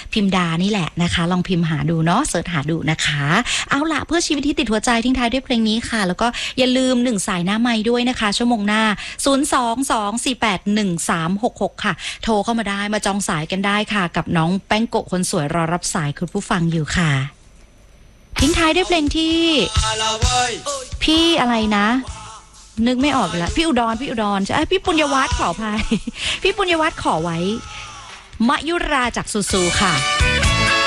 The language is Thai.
พิมดานี่แหละนะคะลองพิมพ์หาดูเนาะเสิร์ชหาดูนะคะเอาล่ะเพื่อชีวิตที่ติดหัวใจทิ้งท้ายด้วยเพลงนี้ค่ะแล้วก็อย่าลืม1สายหน้าไมค์ด้วยนะคะชั่วโมงหน้า022481366ค่ะโทรเข้ามาได้มาจองสายกันได้ค่ะกับน้องแป้งโกะคนสวยรอรับสายคุณผู้ฟังอยู่ค่ะทิ้งท้ายด้วยเพลงที่พี่อะไรนะนึกไม่ออกแล้วพี่อุดรใช่พี่ปุญญวัฒน์ขออภัยพี่ปุญญวัฒน์ขอไว้มะยุราจากซูซูค่ะ